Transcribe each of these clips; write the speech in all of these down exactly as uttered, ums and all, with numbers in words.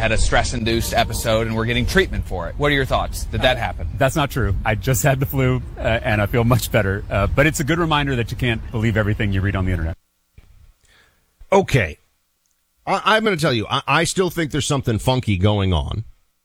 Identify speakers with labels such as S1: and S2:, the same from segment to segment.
S1: had a stress-induced episode and we're getting treatment for it. What are your thoughts? Did that happen?
S2: That's not true. I just had the flu, uh, and I feel much better. Uh, but it's a good reminder that you can't believe everything you read on the internet.
S3: Okay. I- I'm going to tell you, I-, I still think there's something funky going on.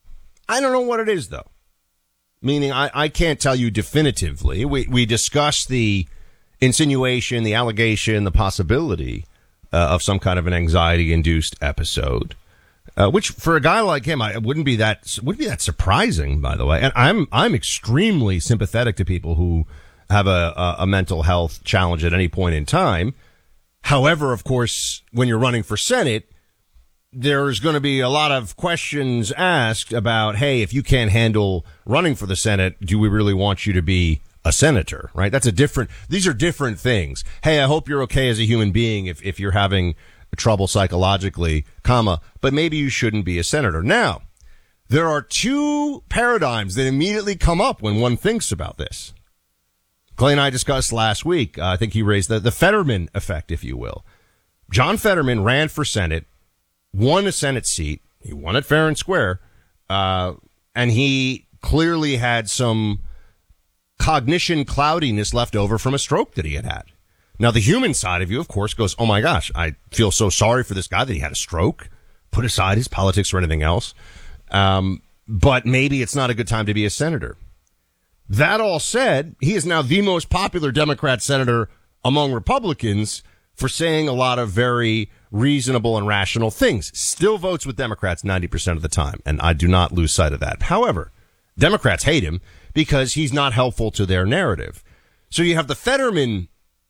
S3: I don't know what it is, though. Meaning, I, I can't tell you definitively. We we discussed the insinuation, the allegation, the possibility uh, of some kind of an anxiety-induced episode, uh, which for a guy like him, I wouldn't be that wouldn't be that surprising. By the way, and I'm I'm extremely sympathetic to people who have a, a, a mental health challenge at any point in time. However, of course, when you're running for Senate, there's going to be a lot of questions asked about, hey, if you can't handle running for the Senate, do we really want you to be a senator, right? That's a different, these are different things. Hey, I hope you're okay as a human being if, if you're having trouble psychologically, comma, but maybe you shouldn't be a senator. Now, there are two paradigms that immediately come up when one thinks about this. Clay and I discussed last week, uh, I think he raised the, the Fetterman effect, if you will. John Fetterman ran for Senate, won a Senate seat. He won it fair and square. Uh, and he clearly had some cognition cloudiness left over from a stroke that he had had. Now, the human side of you, of course, goes, oh my gosh, I feel so sorry for this guy that he had a stroke. Put aside his politics or anything else. Um, but maybe it's not a good time to be a senator. That all said, he is now the most popular Democrat senator among Republicans for saying a lot of very reasonable and rational things. Still votes with Democrats ninety percent of the time, and I do not lose sight of that. However, Democrats hate him because he's not helpful to their narrative. So you have the Fetterman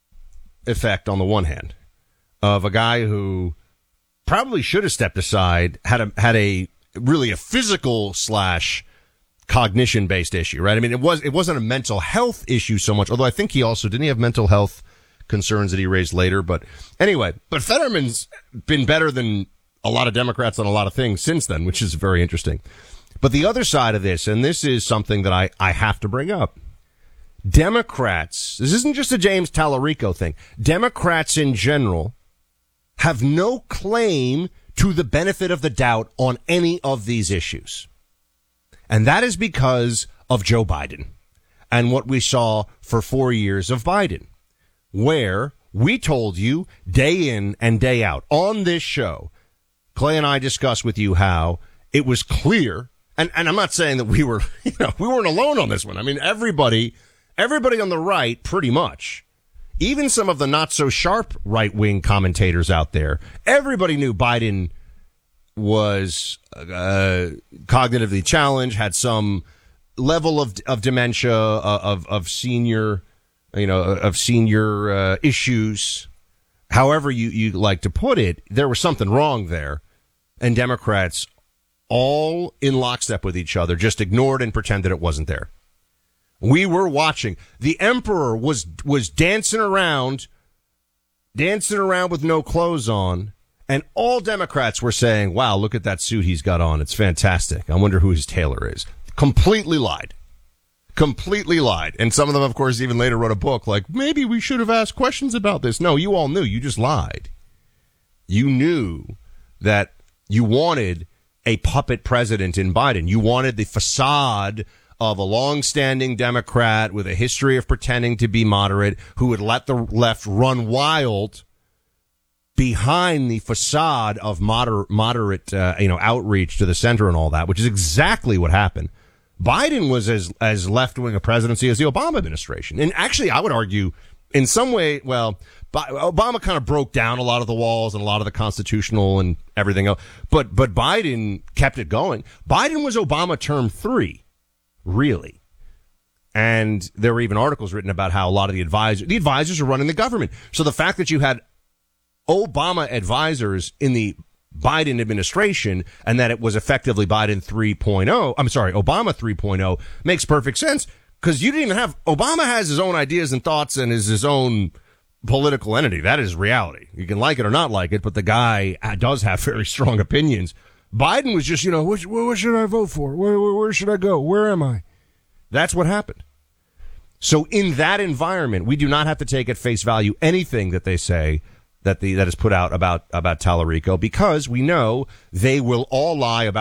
S3: effect on the one hand of a guy who probably should have stepped aside, had a, had a really a physical slash cognition-based issue, right? I mean, it was, it wasn't a mental health issue so much, although I think he also, didn't he have mental health concerns that he raised later? But anyway, but Fetterman's been better than a lot of Democrats on a lot of things since then, which is very interesting. But the other side of this, and this is something that I, I have to bring up, Democrats, this isn't just a James Tallarico thing, Democrats in general have no claim to the benefit of the doubt on any of these issues. And that is because of Joe Biden and what we saw for four years of Biden, where we told you day in and day out on this show, Clay and I discussed with you how it was clear. And, and I'm not saying that we were, you know, we weren't alone on this one. I mean, everybody, everybody on the right, pretty much, even some of the not so sharp right wing commentators out there, everybody knew Biden was uh, cognitively challenged, had some level of of dementia, uh, of of senior, you know, of senior uh, issues. However you you like to put it, there was something wrong there, and Democrats, all in lockstep with each other, just ignored and pretended it wasn't there. We were watching. The emperor was was dancing around, dancing around with no clothes on. And all Democrats were saying, wow, look at that suit he's got on. It's fantastic. I wonder who his tailor is. Completely lied. Completely lied. And some of them, of course, even later wrote a book like, maybe we should have asked questions about this. No, you all knew. You just lied. You knew that you wanted a puppet president in Biden. You wanted the facade of a long-standing Democrat with a history of pretending to be moderate who would let the left run wild behind the facade of moder- moderate, uh, you know, outreach to the center and all that, which is exactly what happened. Biden was as, as left-wing a presidency as the Obama administration. And actually, I would argue in some way, well, Obama kind of broke down a lot of the walls and a lot of the constitutional and everything else. But, but Biden kept it going. Biden was Obama term three, really. And there were even articles written about how a lot of the advisors, the advisors are running the government. So the fact that you had Obama advisors in the Biden administration and that it was effectively Biden three point oh, I'm sorry, Obama three point oh makes perfect sense because you didn't even have, Obama has his own ideas and thoughts and is his own political entity. That is reality. You can like it or not like it, but the guy does have very strong opinions. Biden was just, you know, what, what should I vote for? Where, where, where should I go? Where am I? That's what happened. So in that environment, we do not have to take at face value anything that they say that the that is put out about about Tallarico, because we know they will all lie about